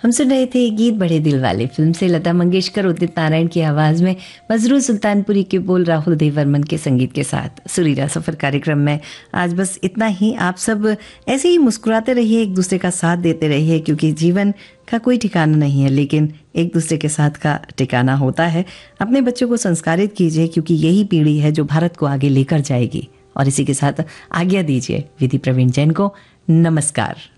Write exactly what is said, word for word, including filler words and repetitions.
हम सुन रहे थे गीत बड़े दिल वाले फिल्म से लता मंगेशकर उदित नारायण की आवाज़ में मजरू सुल्तानपुरी के बोल राहुल देववर्मन के संगीत के साथ सुरीला सफ़र कार्यक्रम में आज बस इतना ही। आप सब ऐसे ही मुस्कुराते रहिए, एक दूसरे का साथ देते रहिए, क्योंकि जीवन का कोई ठिकाना नहीं है लेकिन एक दूसरे के साथ का ठिकाना होता है। अपने बच्चों को संस्कारित कीजिए, क्योंकि यही पीढ़ी है जो भारत को आगे लेकर जाएगी। और इसी के साथ आज्ञा दीजिए विधि प्रवीण जैन को। नमस्कार।